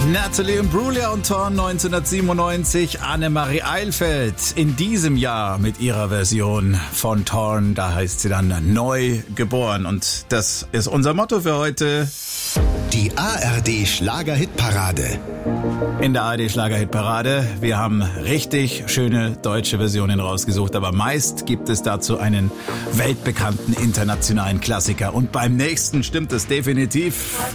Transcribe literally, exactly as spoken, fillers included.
Natalie Imbruglia und Thorn neunzehnhundertsiebenundneunzig, Annemarie Eilfeld in diesem Jahr mit ihrer Version von Thorn, da heißt sie dann Neu geboren. Und das ist unser Motto für heute. Die A R D Schlager-Hitparade. In der A R D Schlager-Hitparade, wir haben richtig schöne deutsche Versionen rausgesucht, aber meist gibt es dazu einen weltbekannten internationalen Klassiker. Und beim nächsten stimmt es definitiv.